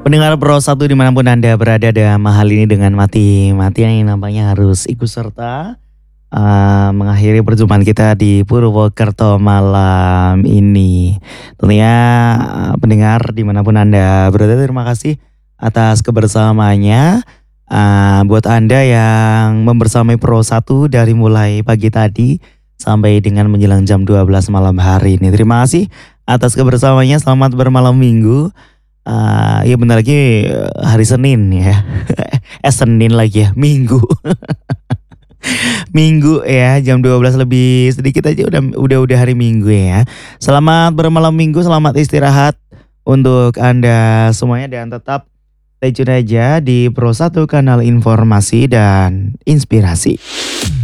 Pendengar Pro 1 dimanapun Anda berada dalam hal ini dengan mati-matian yang nampaknya harus ikut serta mengakhiri perjumpaan kita di Purwokerto malam ini. Tentunya pendengar dimanapun Anda berada, terima kasih atas kebersamaannya. Buat Anda yang membersamai Pro 1 dari mulai pagi tadi sampai dengan menjelang jam 12 malam hari ini. Terima kasih atas kebersamaannya, selamat bermalam minggu. Ya bentar lagi hari Senin ya. Senin lagi ya, Minggu. Minggu ya, jam 12 lebih sedikit aja udah hari Minggu ya. Selamat bermalam minggu, selamat istirahat untuk Anda semuanya dan tetap stay tune aja di Pro 1 kanal informasi dan inspirasi.